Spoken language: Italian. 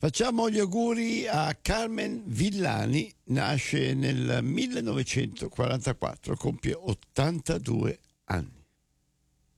Facciamo gli auguri a Carmen Villani, nasce nel 1944, compie 82 anni.